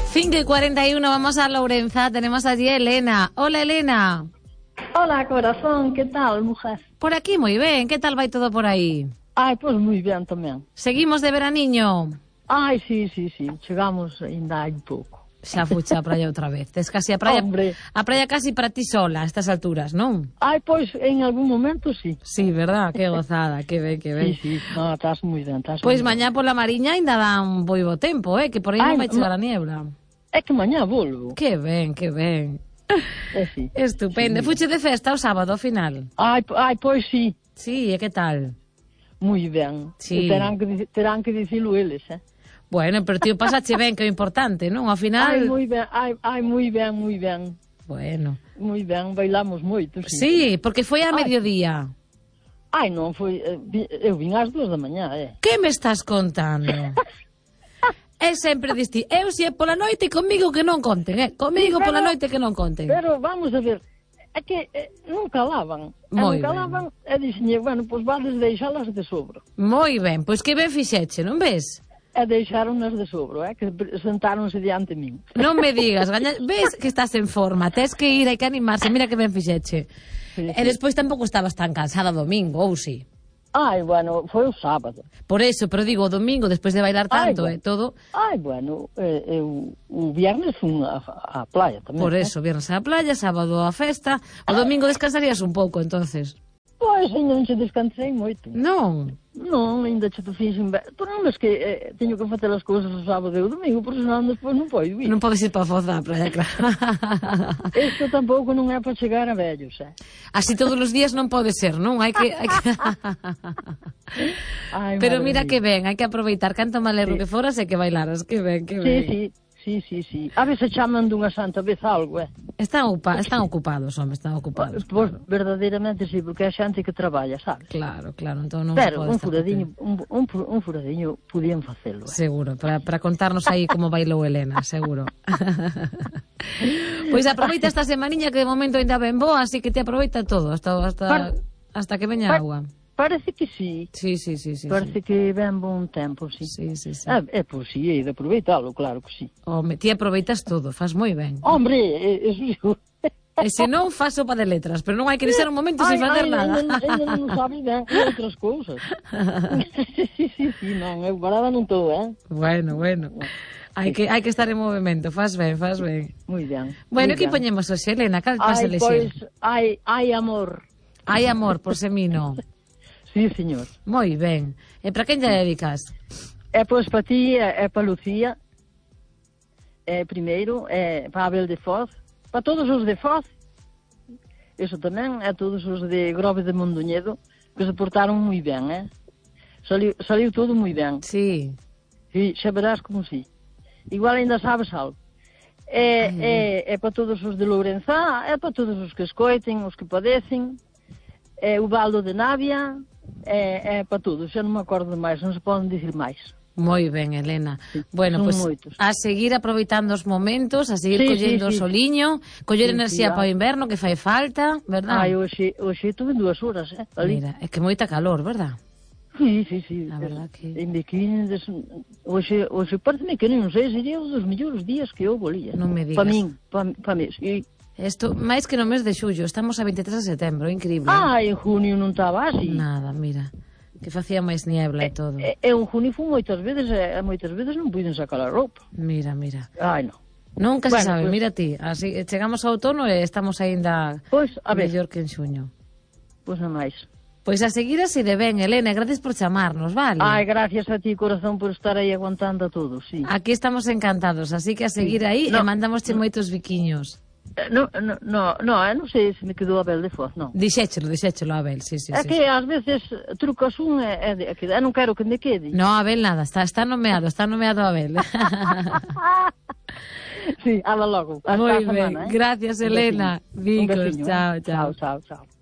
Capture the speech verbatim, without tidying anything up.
cinco y cuarenta y uno, vamos a Lourenza, tenemos allí a Elena. Hola, Elena. Hola, corazón, ¿qué tal, mujer? Por aquí moi ben, que tal vai todo por aí? Ai, pois moi ben tamén. Seguimos de veraniño? Ai, sí, sí, sí, chegamos ainda hai un pouco. Xa fuche a praia outra vez. Tes casi a praia, Hombre. a praia casi para ti sola a estas alturas, non? Ai, pois, en algún momento, sí. Sí, verdad? Que gozada, que ben, que ben. Sí, sí, no, estás moi ben, estás Pois moi mañá pola Mariña ainda dá un boivo tempo, eh, que por aí non Ai, vai chegar ma- a niebla. É que mañá volvo. Que ben, que ben. É, sí. Estupendo. Sí, Fuche de festa o sábado, ao final? Ai, po- ai, pois, sí, Sí, e que tal? moi ben. Sí. Terán que, di- terán que dicilo eles, eh? Bueno, pero tío, pasache ben, que é o importante, non? Ao final... Ai, moi ben, ai, ai, moi ben, moi ben. Bueno. Moi ben, bailamos moito, sí. Sí, porque foi a Ai. mediodía. Ai, non, foi, eh, vi- eu vin ás dúas da mañá, eh? Que me estás contando? É sempre disti, eu se é pola noite comigo que non conten, eh? Comigo Sí, pero- pola noite que non conten. Pero vamos a ver, é que eh, non calaban. Moi non ben. calaban e dixenlle, bueno, pois vades deixalas de sobro. Moi ben, pois que ben fixeche, non ves? E deixaronas de sobro, eh, que sentáronse diante min. Non me digas, gaña... ves que estás en forma, tes que ir, hai que animarse, mira que ben fixeche. Sí, E sí. despois tampouco estabas tan cansada domingo, ou si? Ai, bueno, foi o sábado. Por eso, pero digo, o domingo, despois de bailar tanto, Ai, e todo, Ai, bueno, eh, eu o viernes fun a, a playa tamén. por eh. eso, viernes á playa, sábado á festa, o domingo descansarías un pouco, entonces. Pois, ainda non che descansei moito. Non. Non, ainda che te fixen ben. Por non é que eh, teño que facer as cousas o sábado e o domingo, por senón despois non podo ir. Non podes ir para Foz da praia, claro. Isto tampouco non é para chegar a vellos, eh. Así todos os días non pode ser, non? Hai que... Hai que... Ai, Pero madre mira mía. que ben, hai que aproveitar canto malerro Sí. que foras e que bailaras, que ben, que Sí, ben. sí, sí, sí, sí. A veces chaman dunha santa vez algo, eh. Están, ocupa... están ocupados, home, están ocupados. Pois, Claro, verdadeiramente sí, porque é xente que traballa, sabes? claro, claro, entón non Pero se pode un estar furadiño, facendo. un, un, fu- un furadiño podían facelo, eh. Seguro, para, para contarnos aí como bailou Elena, seguro. Pois aproveita esta semaniña que de momento ainda ben boa, así que te aproveita todo, hasta, hasta, Par- hasta que veña par- agua. Parece que sí. Sí, sí, sí, sí. Parece sí. que ven bon tempo, sí. Sí, sí, sí. É, é por si, é de aproveitalo, claro que sí. Home, ti aproveitas todo, faz moi ben. Hombre, é, é, E se non, faz sopa de letras, pero non hai que deixar un momento ai, sin facer ai, nada. Ainda, ainda non sabes ben outras cousas. sí, sí, sí, sí, non, eu parada non estou, eh? Bueno, bueno. Hai que, hai que estar en movimento, faz ben, faz ben. Moi ben. Bueno, moi que ben. poñemos hoxe, Elena? Cal pasa Ai, elexir? pois, ai, ai, amor. Hai amor por semino. Sí, señor. Moi ben. E para quen lle dedicas? É pois para ti, é, é para Lucía, é primeiro, é para Abel de Foz, para todos os de Foz, eso tamén, é todos os de Grove de Mondoñedo, que se portaron moi ben, eh? Saliu, saliu todo moi ben. Sí. Sí, xa verás como si. Igual ainda sabes algo. É, Ai, é, é para todos os de Lourenza, é para todos os que escoiten, os que padecen, é o Baldo de Navia, é, é para todos, xa non me acordo máis, non se poden dicir máis. Moi ben, Elena. Sí, Bueno, son pois moitos. a seguir aproveitando os momentos, a seguir Sí, collendo o sí, sí. soliño, coller Sí, enerxía sí, para o ah. inverno que fai falta, verdad? Ai, hoxe, hoxe tuve dúas horas, eh, ali. Mira, é que moita calor, verdad? Sí, sí, sí. A verdad que- En bikini, des... hoxe, hoxe parece que non sei, sería un dos mellores días que eu volía. Non me digas. Para min, para pa mí, sí. Isto, máis que no mes de xullo, estamos a veintitrés de setembro, increíble. Ah, en junio non estaba así. Nada, mira, que facía máis niebla e todo. E, e en junio fun moitas veces, e e moitas veces non puiden sacar a roupa. Mira, mira. Ai, non. Nunca se Bueno, sabe, pues- mira ti, así chegamos ao outono e estamos aínda Pois, a ver, mellor que en xuño. pois non máis. Pois a seguir así de ben, Elena, gracias por chamarnos, vale? Ai, gracias a ti, corazón, por estar aí aguantando a todos, sí. Aquí estamos encantados, así que a seguir aí No, e mandamosche moitos biquiños. Eh, No, no, no, no, eh, non sei se me quedou a Abel de Foz, non. Dixéchelo, dixéchelo, Abel, sí, sí, É sí. que ás veces trucas un e, e, e que- e non quero que me quede. No, Abel nada, está, está nomeado, está nomeado Abel. Sí, habla logo. Hasta Moi a ben, semana, eh? gracias, Un Elena. veciño. Un Bicos, veciño, chao, eh? chao. Chao, chao, chao.